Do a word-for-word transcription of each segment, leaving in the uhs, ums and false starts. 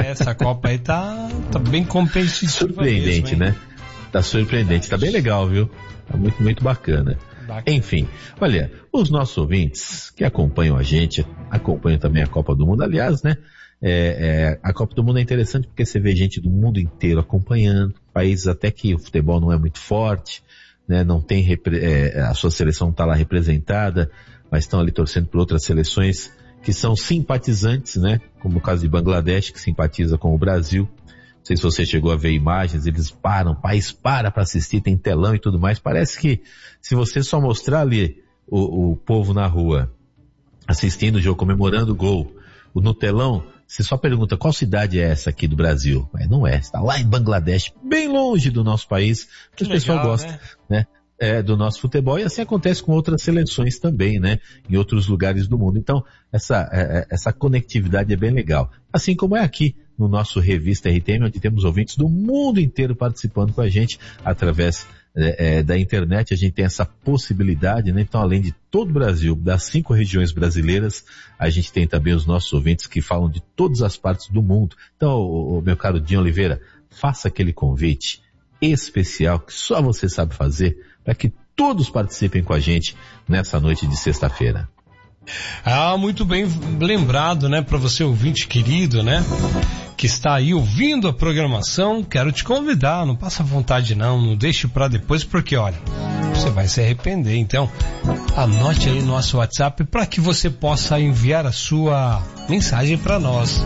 essa Copa aí tá, tá bem competitiva. Surpreendente, mesmo, né? Tá surpreendente, tá bem legal, viu? Tá muito, muito bacana. Bacana. Enfim, olha, os nossos ouvintes que acompanham a gente, acompanham também a Copa do Mundo, aliás, né? É, é, a Copa do Mundo é interessante porque você vê gente do mundo inteiro acompanhando, países até que o futebol não é muito forte, né? Não tem, é, a sua seleção tá lá representada, mas estão ali torcendo por outras seleções que são simpatizantes, né? Como o caso de Bangladesh, que simpatiza com o Brasil. Não sei se você chegou a ver imagens, eles param, o país para para assistir, tem telão e tudo mais. Parece que se você só mostrar ali o, o povo na rua assistindo o jogo, comemorando o gol, no telão, você só pergunta qual cidade é essa aqui do Brasil. Mas não é, está lá em Bangladesh, bem longe do nosso país, que o pessoal gosta, né? né? É, do nosso futebol, e assim acontece com outras seleções também, né? Em outros lugares do mundo. Então, essa, é, essa conectividade é bem legal. Assim como é aqui no nosso Revista R T M, onde temos ouvintes do mundo inteiro participando com a gente através é, é, da internet. A gente tem essa possibilidade, né? Então, além de todo o Brasil, das cinco regiões brasileiras, a gente tem também os nossos ouvintes que falam de todas as partes do mundo. Então, o, o meu caro Dinho Oliveira, faça aquele convite especial que só você sabe fazer, para que todos participem com a gente nessa noite de sexta-feira. Ah, muito bem lembrado, né, para você ouvinte querido, né, que está aí ouvindo a programação. Quero te convidar, não passa vontade não, não deixe para depois, porque olha, você vai se arrepender. Então, anote aí nosso WhatsApp para que você possa enviar a sua mensagem para nós.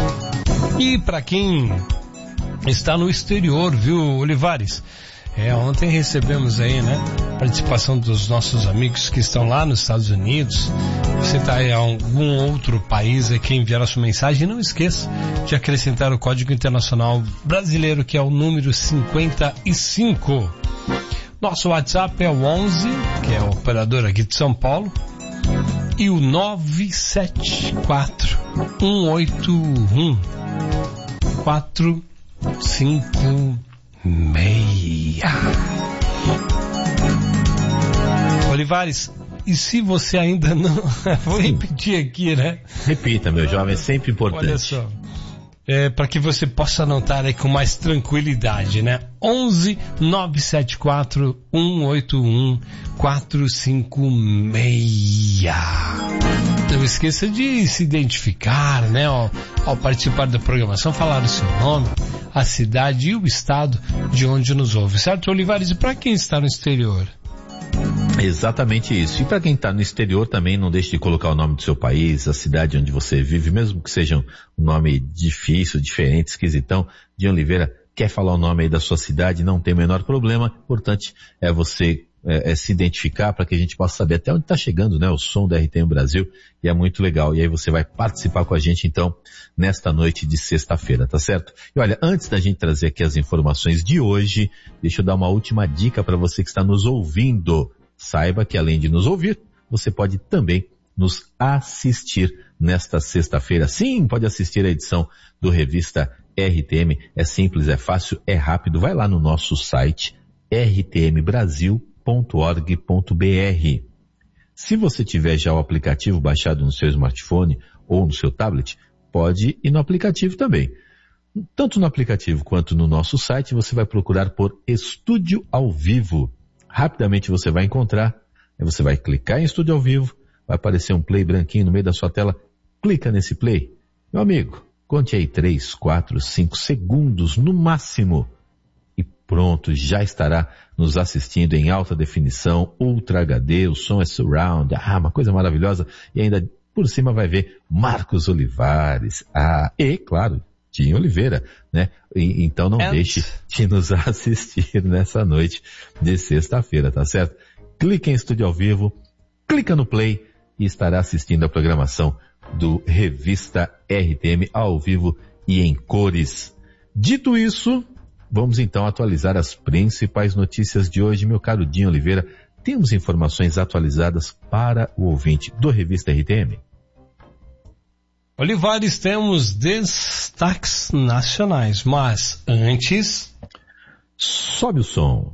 E para quem está no exterior, viu, Olivares? É, ontem recebemos aí, né, participação dos nossos amigos que estão lá nos Estados Unidos. Você está em algum outro país aí que enviar a sua mensagem, não esqueça de acrescentar o Código Internacional Brasileiro, que é o número cinquenta e cinco. Nosso WhatsApp é o onze, que é o operador aqui de São Paulo, e o nove sete quatro, um oito um, quatro cinco meia. Olivares, e se você ainda não... Vou repetir aqui, né? Repita, meu jovem, é sempre importante. Olha só. É, para que você possa anotar aí com mais tranquilidade, né? onze nove sete quatro, um oito um, quatro cinco seis. Não esqueça de se identificar, né? Ao, ao participar da programação, falar o seu nome, a cidade e o estado de onde nos ouve, certo, Olivares? E para quem está no exterior? Exatamente isso. E para quem está no exterior também, não deixe de colocar o nome do seu país, a cidade onde você vive, mesmo que seja um nome difícil, diferente, esquisitão. Dinho Oliveira quer falar o nome aí da sua cidade, não tem o menor problema. O importante é você é, é se identificar para que a gente possa saber até onde está chegando, né, o som da R T M Brasil, e é muito legal. E aí você vai participar com a gente, então, nesta noite de sexta-feira, tá certo? E olha, antes da gente trazer aqui as informações de hoje, deixa eu dar uma última dica para você que está nos ouvindo. Saiba que além de nos ouvir, você pode também nos assistir nesta sexta-feira. Sim, pode assistir a edição do Revista R T M. É simples, é fácil, é rápido. Vai lá no nosso site r t m brasil ponto org ponto b r. Se você tiver já o aplicativo baixado no seu smartphone ou no seu tablet, pode ir no aplicativo também. Tanto no aplicativo quanto no nosso site, você vai procurar por Estúdio ao Vivo. Rapidamente você vai encontrar, aí você vai clicar em Estúdio ao Vivo, vai aparecer um play branquinho no meio da sua tela, clica nesse play. Meu amigo, conte aí três, quatro, cinco segundos no máximo e pronto, já estará nos assistindo em alta definição, Ultra H D, o som é surround, ah, uma coisa maravilhosa, e ainda por cima vai ver Marcos Olivares, ah, e claro, Dinho Oliveira, né? E, então não And... deixe de nos assistir nessa noite de sexta-feira, tá certo? Clique em Estúdio ao Vivo, clica no Play e estará assistindo a programação do Revista R T M ao vivo e em cores. Dito isso, vamos então atualizar as principais notícias de hoje, meu caro Dinho Oliveira. Temos informações atualizadas para o ouvinte do Revista R T M? Olivares, temos destaques nacionais, mas antes... Sobe o som.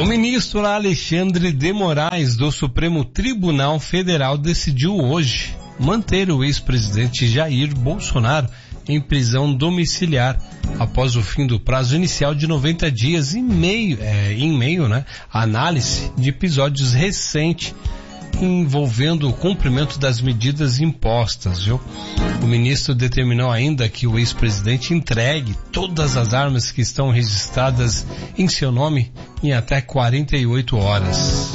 O ministro Alexandre de Moraes do Supremo Tribunal Federal decidiu hoje manter o ex-presidente Jair Bolsonaro em prisão domiciliar após o fim do prazo inicial de noventa dias em meio, é, em meio, né, à análise de episódios recentes envolvendo o cumprimento das medidas impostas, viu? O ministro determinou ainda que o ex-presidente entregue todas as armas que estão registradas em seu nome em até quarenta e oito horas.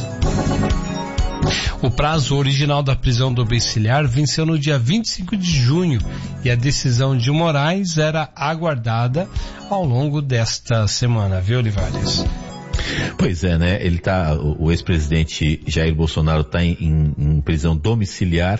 O prazo original da prisão domiciliar venceu no dia vinte e cinco de junho e a decisão de Moraes era aguardada ao longo desta semana, viu, Olivares? Pois é, né? Ele tá, o, o ex-presidente Jair Bolsonaro está em, em, em prisão domiciliar,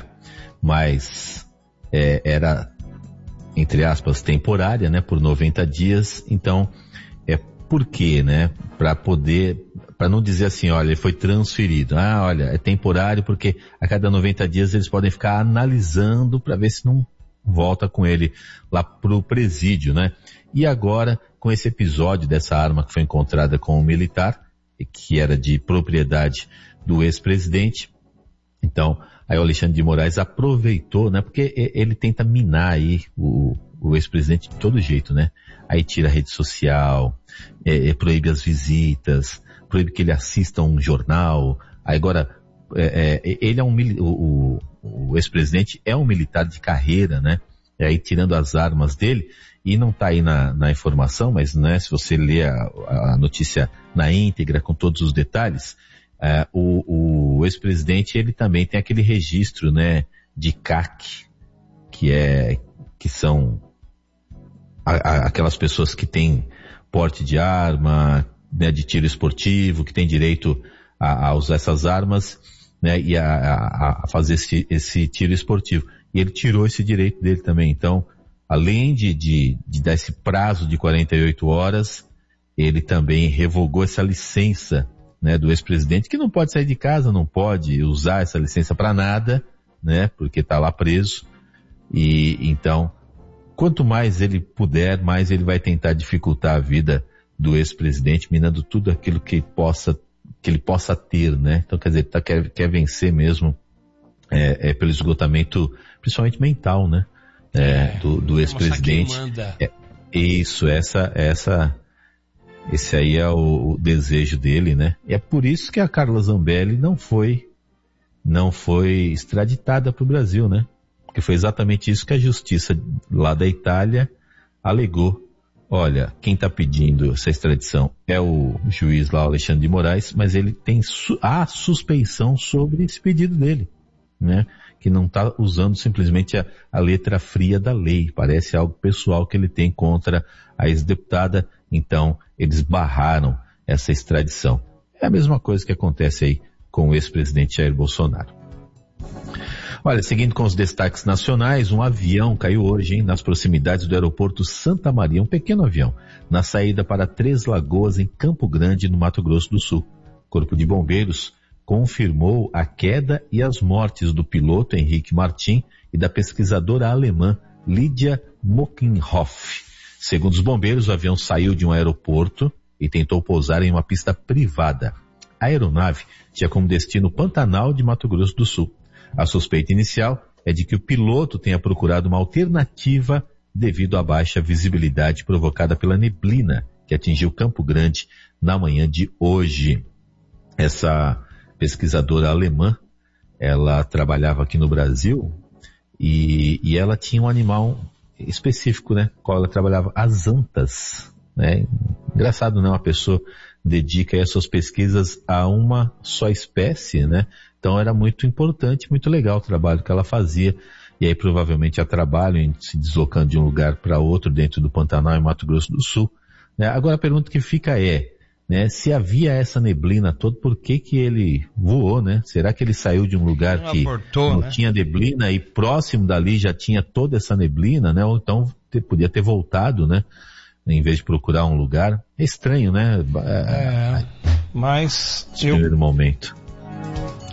mas é, era, entre aspas, temporária, né? Por noventa dias. Então, é por quê, né? Para poder, para não dizer assim, olha, ele foi transferido. Ah, olha, é temporário porque a cada noventa dias eles podem ficar analisando para ver se não volta com ele lá pro presídio, né? E agora, com esse episódio dessa arma que foi encontrada com o militar, que era de propriedade do ex-presidente, então, aí o Alexandre de Moraes aproveitou, né? Porque ele tenta minar aí o, o ex-presidente de todo jeito, né? Aí tira a rede social, é, é, proíbe as visitas, proíbe que ele assista a um jornal. Aí agora, é, é, ele é um, o, o, o ex-presidente é um militar de carreira, né? E aí tirando as armas dele, e não está aí na, na informação, mas né, se você ler a, a notícia na íntegra, com todos os detalhes, é, o, o ex-presidente, ele também tem aquele registro, né, de C A C, que é, que são a, a, aquelas pessoas que têm porte de arma, né, de tiro esportivo, que têm direito a, a usar essas armas, né, e a, a, a fazer esse, esse tiro esportivo. E ele tirou esse direito dele também, então, além de, de, de dar esse prazo de quarenta e oito horas, ele também revogou essa licença, né, do ex-presidente, que não pode sair de casa, não pode usar essa licença para nada, né, porque está lá preso. E então, quanto mais ele puder, mais ele vai tentar dificultar a vida do ex-presidente, minando tudo aquilo que possa, que ele possa ter, né? Então, quer dizer, tá, quer, quer vencer mesmo é, é pelo esgotamento, principalmente mental, né? É, do, do ex-presidente. É, isso, essa, essa, esse aí é o, o desejo dele, né? E é por isso que a Carla Zambelli não foi, não foi extraditada para o Brasil, né? Porque foi exatamente isso que a justiça lá da Itália alegou. Olha, quem está pedindo essa extradição é o juiz lá, Alexandre de Moraes, mas ele tem su- a suspeição sobre esse pedido dele, né? Que não está usando simplesmente a, a letra fria da lei. Parece algo pessoal que ele tem contra a ex-deputada. Então, eles barraram essa extradição. É a mesma coisa que acontece aí com o ex-presidente Jair Bolsonaro. Olha, seguindo com os destaques nacionais, um avião caiu hoje, hein, nas proximidades do aeroporto Santa Maria, um pequeno avião, na saída para Três Lagoas, em Campo Grande, no Mato Grosso do Sul. Corpo de Bombeiros confirmou a queda e as mortes do piloto Henrique Martin e da pesquisadora alemã Lydia Mockenhoff. Segundo os bombeiros, o avião saiu de um aeroporto e tentou pousar em uma pista privada. A aeronave tinha como destino Pantanal de Mato Grosso do Sul. A suspeita inicial é de que o piloto tenha procurado uma alternativa devido à baixa visibilidade provocada pela neblina que atingiu Campo Grande na manhã de hoje. Essa pesquisadora alemã, ela trabalhava aqui no Brasil e, e ela tinha um animal específico, né? Qual ela trabalhava? As antas, né? Engraçado, né? Uma pessoa dedica as suas pesquisas a uma só espécie, né? Então era muito importante, muito legal o trabalho que ela fazia. E aí provavelmente a trabalho em se deslocando de um lugar para outro dentro do Pantanal, em Mato Grosso do Sul, né? Agora a pergunta que fica é, né, se havia essa neblina toda, por que que ele voou, né? Será que ele saiu de um lugar não que aportou, não né? tinha neblina e próximo dali já tinha toda essa neblina, né? Ou então te, podia ter voltado, né? Em vez de procurar um lugar. É estranho, né? É, mas... No primeiro momento.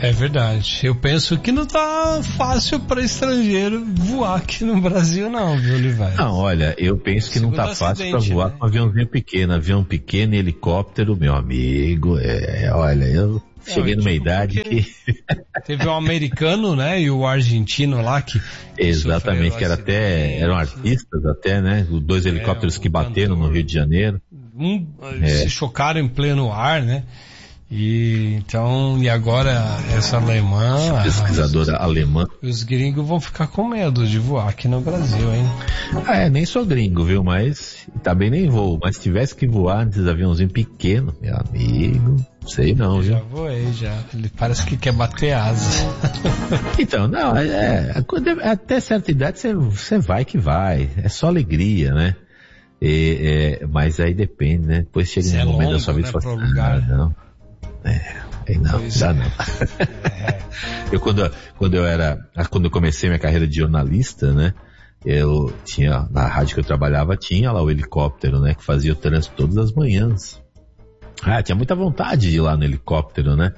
É verdade. Eu penso que não tá fácil para estrangeiro voar aqui no Brasil não, viu, Olivares? Não, olha, eu penso que Segundo não tá fácil para voar, né? Com um aviãozinho pequeno, avião pequeno e helicóptero, meu amigo, é, olha, eu cheguei é, numa idade que... Teve um americano, né, e o argentino lá que... Exatamente, que era até, eram artistas até, né, os dois helicópteros é, que bateram cantor. No Rio de Janeiro. Um, é. Se chocaram em pleno ar, né? E então, e agora essa alemã, essa pesquisadora ah, alemã, os gringos vão ficar com medo de voar aqui no Brasil, hein? Ah, é, nem sou gringo, viu? Mas também nem voo. Mas se tivesse que voar nesses aviãozinho pequeno, meu amigo, sei não, viu? Já voei, já. Ele parece que quer bater asa. Então, não, é, é, até certa idade você vai que vai. É só alegria, né? E, é, mas aí depende, né? Depois chega um é momento longo, da sua vida e né, fala assim, ah, não. É, aí não, pois dá é. não. É. Eu quando, quando eu era, quando eu comecei minha carreira de jornalista, né, eu tinha, na rádio que eu trabalhava, tinha lá o helicóptero, né, que fazia o trânsito todas as manhãs. Ah, tinha muita vontade de ir lá no helicóptero, né,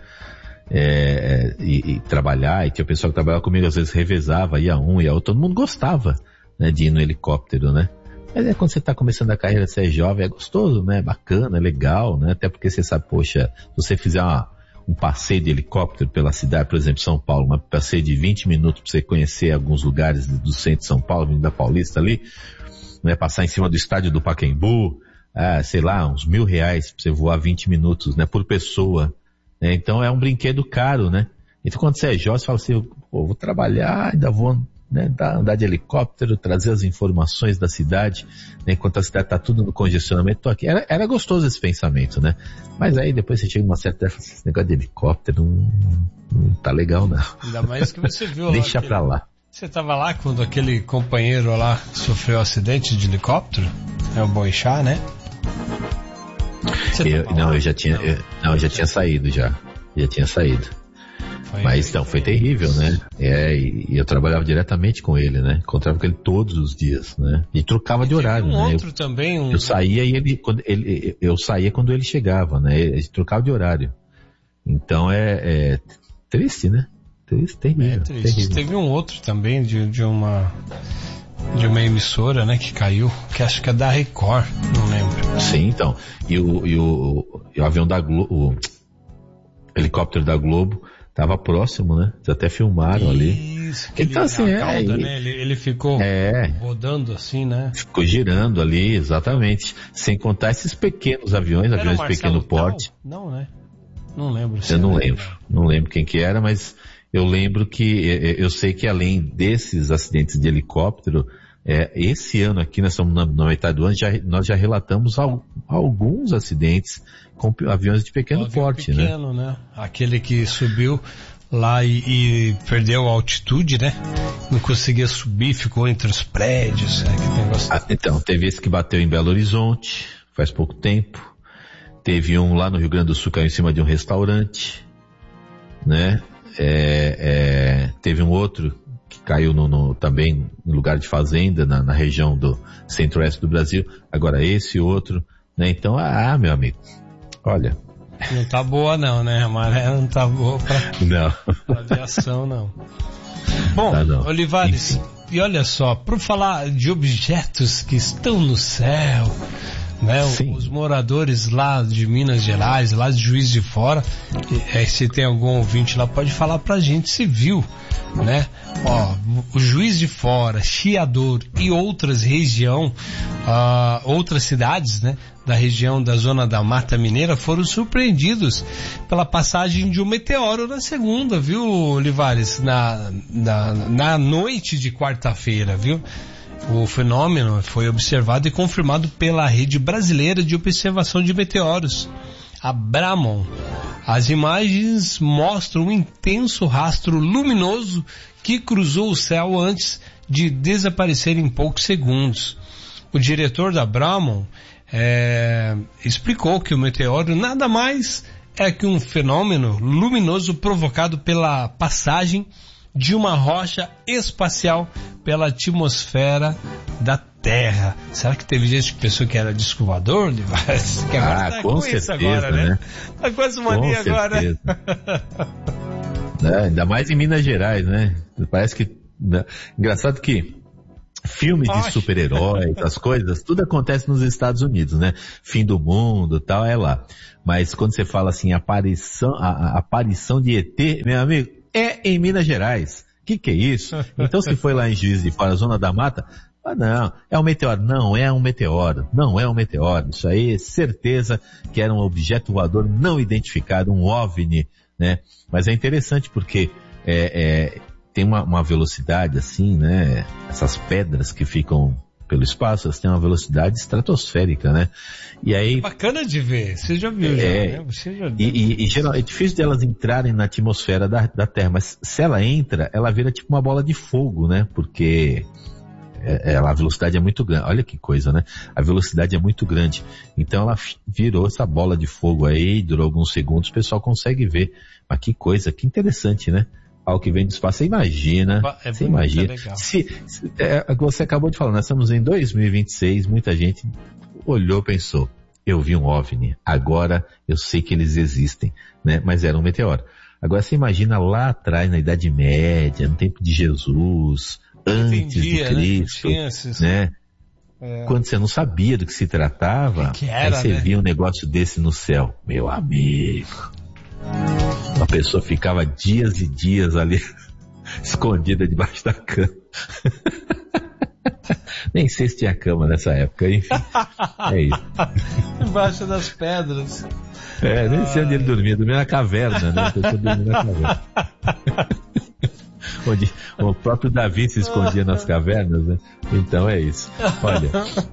é, e, e trabalhar, e tinha o pessoal que trabalhava comigo, às vezes revezava, ia um, ia outro, todo mundo gostava, né, de ir no helicóptero, né. Mas é quando você está começando a carreira, você é jovem, é gostoso, né? Bacana, é legal, né? Até porque você sabe, poxa, se você fizer uma, um passeio de helicóptero pela cidade, por exemplo, São Paulo, um passeio de vinte minutos para você conhecer alguns lugares do centro de São Paulo, Avenida Paulista ali, né? Passar em cima do estádio do Pacaembu, ah, sei lá, uns mil reais para você voar vinte minutos, né? Por pessoa, né? Então é um brinquedo caro, né? Então quando você é jovem, você fala assim, pô, vou trabalhar, ainda vou... Né, andar de helicóptero, trazer as informações da cidade, né, enquanto a cidade está tudo no congestionamento, tô aqui. Era, era gostoso esse pensamento, né? Mas aí depois você chega numa certa época, esse negócio de helicóptero não, não tá legal não. Ainda mais que você viu lá. Deixa aquele... pra lá. Você tava lá quando aquele companheiro lá sofreu um acidente de helicóptero? É o Boixá, né? Eu, não, eu já tinha, eu, não, eu já tinha saído já. Já tinha saído. Foi Mas então, foi terrível, né? É, e, e eu trabalhava diretamente com ele, né? Encontrava com ele todos os dias, né? E trocava e de horário, um né? Outro eu, também, um... eu saía e ele, quando ele, eu saía quando ele chegava, né? Ele trocava de horário. Então é, é triste, né? Triste, terrível. É triste. Terrível. Teve um outro também de, de uma de uma emissora, né? Que caiu, que acho que é da Record, não lembro. Sim, então. E o, e o, e o avião da Globo, o helicóptero da Globo tava próximo, né? Eles até filmaram ali. Isso, que então, ele, assim, a cauda, é, né? ele, ele ficou é, rodando assim, né? Ficou girando ali, exatamente. Sem contar esses pequenos aviões, era aviões de pequeno porte. Não, né? Não lembro. Eu não lembro. Era. Não lembro quem que era, mas eu lembro que, eu sei que além desses acidentes de helicóptero, é, esse ano aqui, nós estamos na, na metade do ano, já, nós já relatamos al, alguns acidentes com aviões de pequeno porte, pequeno, né? né? Aquele que subiu lá e, e perdeu a altitude, né? Não conseguia subir, ficou entre os prédios. Né? Que negócio... ah, então, teve esse que bateu em Belo Horizonte, faz pouco tempo. Teve um lá no Rio Grande do Sul, caiu em cima de um restaurante, né? É, é, teve um outro que caiu no, no, também no lugar de fazenda, na, na região do centro-oeste do Brasil. Agora esse outro, né? Então, ah, meu amigo, olha... Não tá boa não, né? A maré não tá boa pra, não. pra aviação, não. Bom, tá, não. Olivares, enfim. E olha só, por falar de objetos que estão no céu, né? Os moradores lá de Minas Gerais, lá de Juiz de Fora, é, se tem algum ouvinte lá, pode falar pra gente se viu, né? Ó, o Juiz de Fora, Chiador e outras região, uh, outras cidades, né? Da região da zona da Mata Mineira foram surpreendidos pela passagem de um meteoro na segunda, viu, Olivares? Na, na, na noite de quarta-feira, viu? O fenômeno foi observado e confirmado pela Rede Brasileira de Observação de Meteoros, a Bramon. As imagens mostram um intenso rastro luminoso que cruzou o céu antes de desaparecer em poucos segundos. O diretor da Bramon é, explicou que o meteoro nada mais é que um fenômeno luminoso provocado pela passagem de uma rocha espacial pela atmosfera da Terra. Será que teve gente que pensou que era disco voador? Que agora ah, tá com, com certeza, agora, né? Tá com essa mania agora. Né? Ainda mais em Minas Gerais, né? Parece que... Né? Engraçado que filmes de super-heróis, as coisas, tudo acontece nos Estados Unidos, né? Fim do mundo, tal, é lá. Mas quando você fala assim, aparição, a, a aparição de E T, meu amigo, é em Minas Gerais. Que que é isso? Então se foi lá em Juiz de Fora, Zona da Mata, ah não, é um meteoro. Não é um meteoro. Não é um meteoro. Isso aí, certeza que era um objeto voador não identificado, um OVNI, né? Mas é interessante porque é, é, tem uma, uma velocidade assim, né? Essas pedras que ficam pelo espaço, elas têm uma velocidade estratosférica, né? E aí... É bacana de ver, você já viu, é, já, né? Você já... E, e, e geral, é difícil delas entrarem na atmosfera da, da Terra, mas se ela entra, ela vira tipo uma bola de fogo, né? Porque é, é, a velocidade é muito grande. Olha que coisa, né? A velocidade é muito grande. Então ela virou essa bola de fogo aí, durou alguns segundos, o pessoal consegue ver. Mas que coisa, que interessante, né? Ao que vem do espaço, você imagina, é você imagina, se, se é, você acabou de falar, nós estamos em dois mil e vinte e seis, muita gente olhou, pensou, eu vi um OVNI, agora eu sei que eles existem, né? Mas era um meteoro. Agora você imagina lá atrás, na Idade Média, no tempo de Jesus, antes Entendia, de Cristo, né? Esses... né? É. Quando você não sabia do que se tratava, que que era, aí você né? via um negócio desse no céu, meu amigo. A pessoa ficava dias e dias ali, escondida debaixo da cama. Nem sei se tinha cama nessa época, enfim. É isso. Debaixo das pedras. É, nem sei onde ele dormia, dormia na caverna, né? A pessoa dormia na caverna. Onde o próprio Davi se escondia nas cavernas, né? Então é isso. Olha.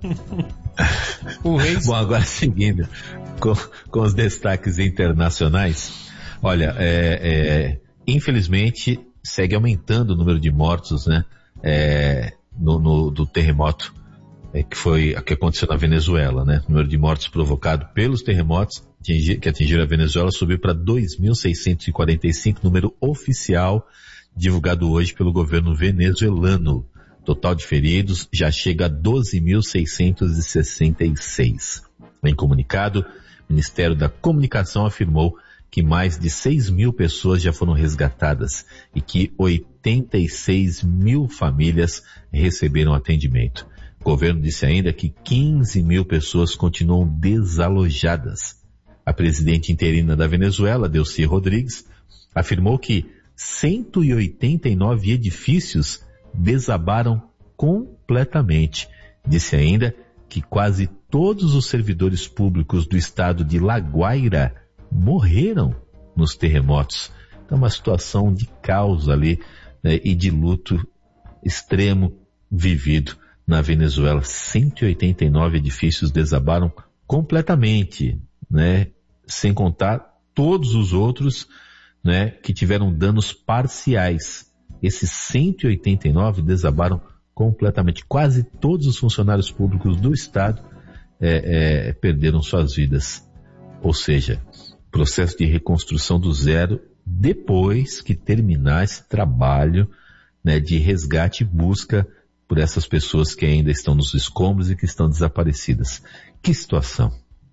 O rei... Bom, agora seguindo com, com os destaques internacionais. Olha, é, é, infelizmente segue aumentando o número de mortos, né? É, no, no, do terremoto é, que foi que aconteceu na Venezuela, né? O número de mortos provocado pelos terremotos atingir, que atingiram a Venezuela subiu para dois mil seiscentos e quarenta e cinco, número oficial divulgado hoje pelo governo venezuelano. Total de feridos já chega a doze mil seiscentos e sessenta e seis. Em comunicado, o Ministério da Comunicação afirmou que mais de seis mil pessoas já foram resgatadas e que oitenta e seis mil famílias receberam atendimento. O governo disse ainda que quinze mil pessoas continuam desalojadas. A presidente interina da Venezuela, Delcy Rodrigues, afirmou que cento e oitenta e nove edifícios desabaram completamente. Disse ainda que quase todos os servidores públicos do estado de La Guaira morreram nos terremotos. Então uma situação de caos ali, né, e de luto extremo vivido na Venezuela. cento e oitenta e nove edifícios desabaram completamente, né, sem contar todos os outros, né, que tiveram danos parciais. Esses cento e oitenta e nove desabaram completamente. Quase todos os funcionários públicos do estado é, é, perderam suas vidas. Ou seja, processo de reconstrução do zero depois que terminar esse trabalho, né, de resgate e busca por essas pessoas que ainda estão nos escombros e que estão desaparecidas. Que situação.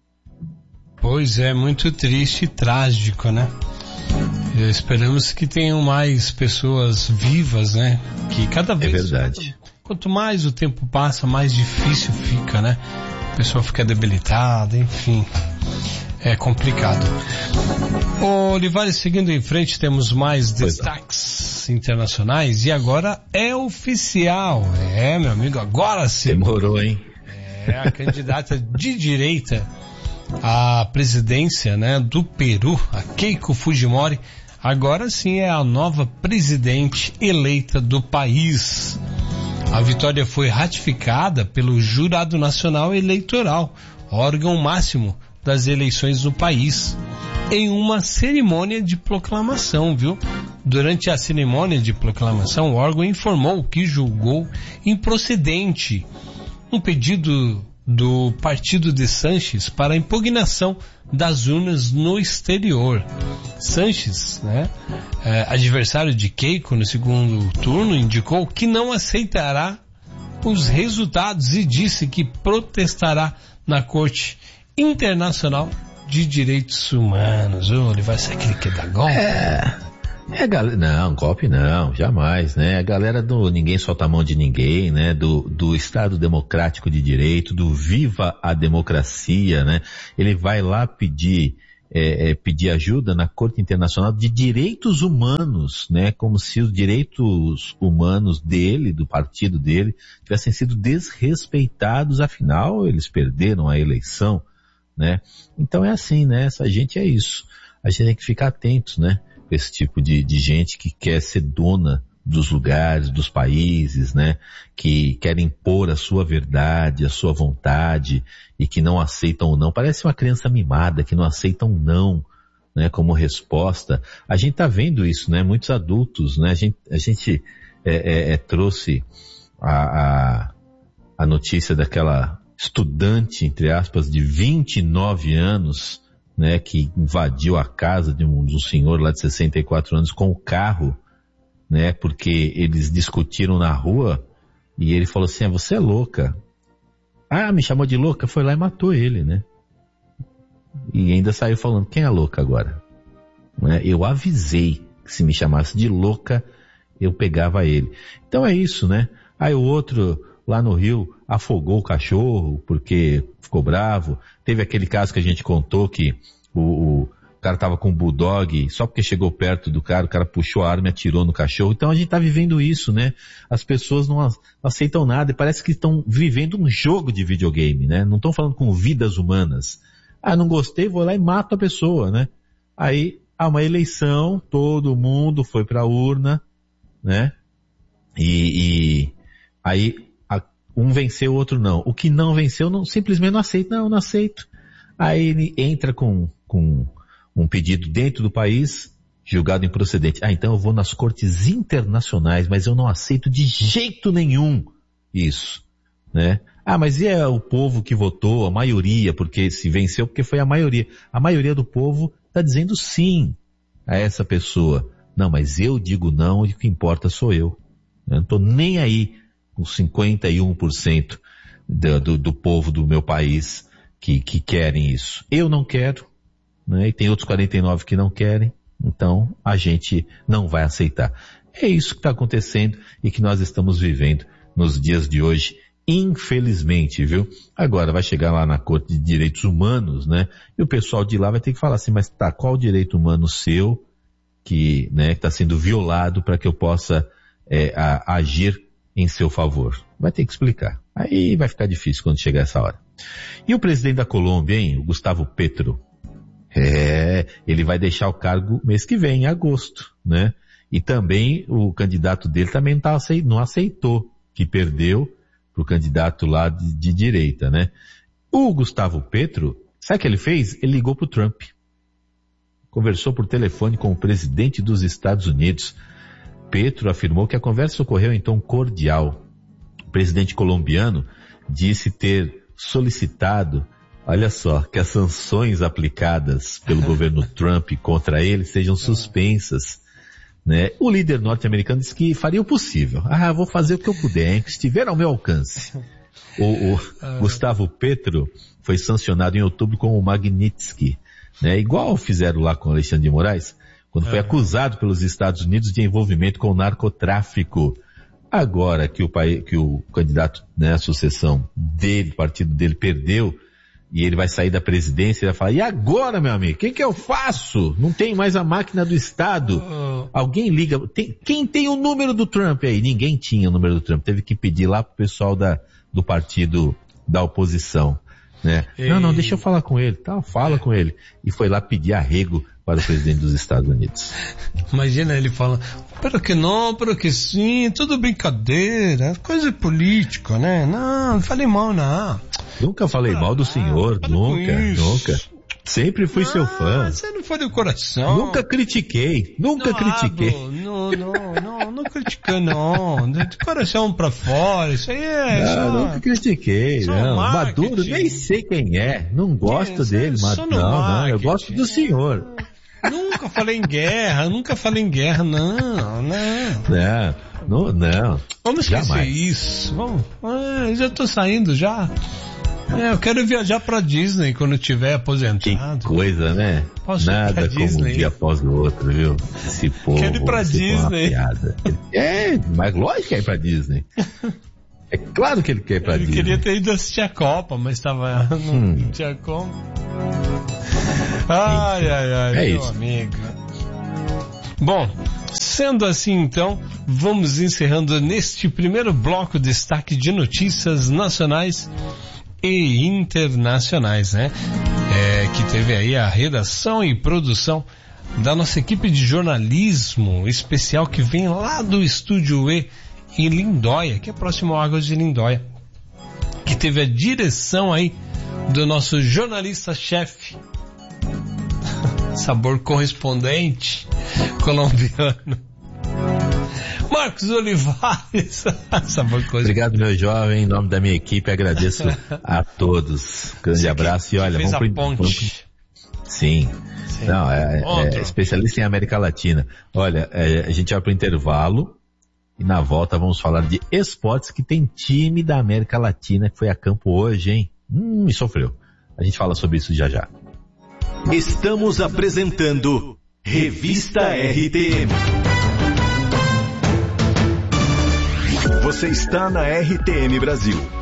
Pois é, muito triste e trágico, né? Esperamos que tenham mais pessoas vivas, né? Que cada vez... É verdade. Quanto mais o tempo passa, mais difícil fica, né? A pessoa fica debilitada, enfim... É complicado. Ô, Olivares, seguindo em frente, temos mais pois destaques não. internacionais e agora é oficial. É, meu amigo, agora sim. Demorou, hein? É, a candidata de direita à presidência, né, do Peru, a Keiko Fujimori, agora sim é a nova presidente eleita do país. A vitória foi ratificada pelo Jurado Nacional Eleitoral, órgão máximo das eleições do país, em uma cerimônia de proclamação, viu? Durante a cerimônia de proclamação, o órgão informou que julgou improcedente um pedido do partido de Sanches para a impugnação das urnas no exterior. Sanches, né, é, adversário de Keiko no segundo turno, indicou que não aceitará os resultados e disse que protestará na Corte Internacional de Direitos Humanos. Oh, ele vai ser aquele que dá golpe. É, É, galera, não, golpe não, jamais, né? A galera do ninguém solta a mão de ninguém, né? Do, do Estado Democrático de Direito, do Viva a Democracia, né? Ele vai lá pedir, é, é, pedir ajuda na Corte Internacional de Direitos Humanos, né? Como se os direitos humanos dele, do partido dele, tivessem sido desrespeitados, afinal eles perderam a eleição, né? Então é assim, né? Essa gente é isso. A gente tem que ficar atentos, né? Esse tipo de, de gente que quer ser dona dos lugares, dos países, né? Que quer impor a sua verdade, a sua vontade e que não aceitam o não. Parece uma criança mimada que não aceita um não, né? Como resposta. A gente tá vendo isso, né? Muitos adultos, né? A gente, a gente é, é, é, trouxe a, a, a notícia daquela estudante, entre aspas, de vinte e nove anos, né, que invadiu a casa de um, de um senhor lá de sessenta e quatro anos com o carro, né, porque eles discutiram na rua e ele falou assim, ah, você é louca. Ah, me chamou de louca, foi lá e matou ele, né. E ainda saiu falando, quem é louca agora? Né? Eu avisei que se me chamasse de louca, eu pegava ele. Então é isso, né. Aí o outro lá no Rio afogou o cachorro porque ficou bravo. Teve aquele caso que a gente contou que o, o cara tava com um bulldog, só porque chegou perto do cara, o cara puxou a arma e atirou no cachorro. Então a gente tá vivendo isso, né? As pessoas não, não aceitam nada e parece que estão vivendo um jogo de videogame, né? Não estão falando com vidas humanas. Ah, não gostei, vou lá e mato a pessoa, né? Aí, há uma eleição, todo mundo foi pra urna, né? E, e aí um venceu, o outro não. O que não venceu, não, simplesmente não aceita. Não, não aceito. Aí ele entra com, com um pedido dentro do país, julgado improcedente. Ah, então eu vou nas cortes internacionais, mas eu não aceito de jeito nenhum isso, né? Ah, mas e é o povo que votou, a maioria, porque se venceu, porque foi a maioria. A maioria do povo está dizendo sim a essa pessoa. Não, mas eu digo não e o que importa sou eu. Eu não estou nem aí com cinquenta e um por cento do, do, do povo do meu país que, que querem isso. Eu não quero, né? E tem outros quarenta e nove que não querem, então a gente não vai aceitar. É isso que está acontecendo e que nós estamos vivendo nos dias de hoje, infelizmente, viu? Agora vai chegar lá na Corte de Direitos Humanos, né? E o pessoal de lá vai ter que falar assim, mas tá, qual direito humano seu que, né, está sendo violado para que eu possa é, a, agir em seu favor? Vai ter que explicar. Aí vai ficar difícil quando chegar essa hora. E o presidente da Colômbia, hein? O Gustavo Petro. É, ele vai deixar o cargo mês que vem, em agosto, né? E também o candidato dele também não, tá, não aceitou, que perdeu pro candidato lá de, de direita, né? O Gustavo Petro, sabe o que ele fez? Ele ligou pro Trump. Conversou por telefone com o presidente dos Estados Unidos. Petro afirmou que a conversa ocorreu em tom cordial. O presidente colombiano disse ter solicitado, olha só, que as sanções aplicadas pelo governo Trump contra ele sejam suspensas, né? O líder norte-americano disse que faria o possível. Ah, vou fazer o que eu puder, hein? Que estiver ao meu alcance. O, o Gustavo Petro foi sancionado em outubro com o Magnitsky, né? Igual fizeram lá com Alexandre de Moraes, quando foi acusado pelos Estados Unidos de envolvimento com o narcotráfico. Agora que o, pai, que o candidato, né, a sucessão dele, o partido dele perdeu, e ele vai sair da presidência, ele vai falar, e agora, meu amigo, o que que eu faço? Não tem mais a máquina do Estado. Uh... Alguém liga, tem, quem tem o número do Trump aí? Ninguém tinha o número do Trump, teve que pedir lá pro pessoal da, do partido da oposição, né? E... Não, não, deixa eu falar com ele, tá? Fala com ele. E foi lá pedir arrego para o presidente dos Estados Unidos. Imagina ele falando, pero que não, pero que sim, tudo brincadeira, coisa política, né? Não, não falei mal, não. Nunca falei ah, mal do senhor, nunca, nunca. Sempre fui ah, seu fã. Você não foi do coração. Nunca critiquei, nunca não, critiquei. Não, não, não, não critiquei não. De coração pra fora, isso aí é não, só... Nunca critiquei, não. Marketing. Maduro, nem sei quem é, não gosto que, dele, mas não, não, eu gosto do senhor. Nunca falei em guerra, nunca falei em guerra, não, não. Não, não, não. Vamos esquecer jamais. isso, vamos, ah, já tô saindo já. É, eu quero viajar pra Disney quando tiver aposentado. Que coisa, né? Posso Nada ir pra como Disney? um dia após o outro, viu? Esse povo. Quero ir pra Disney. É, mas lógico que é ir pra Disney. É claro que ele quer ir pra ele Disney. Ele queria ter ido assistir a Copa, mas tava, não, hum. não tinha como. Ai, ai, ai, é meu isso. amigo. Bom, sendo assim então, vamos encerrando neste primeiro bloco destaque de notícias nacionais e internacionais, né? É, que teve aí a redação e produção da nossa equipe de jornalismo especial que vem lá do Estúdio E em Lindóia, que é próximo ao Águas de Lindóia, que teve a direção aí do nosso jornalista-chefe, sabor correspondente colombiano, Marcos Olivares. Sabor coisa. Obrigado, meu jovem, em nome da minha equipe, agradeço a todos. Grande Você abraço e olha, fez vamos a pro... ponte. Vamos... Sim. Sim. Não, é, é especialista em América Latina. Olha, é, a gente vai pro intervalo e na volta vamos falar de esportes, que tem time da América Latina que foi a campo hoje, hein? Hum, e sofreu. A gente fala sobre isso já já. Estamos apresentando Revista R T M. Você está na R T M Brasil,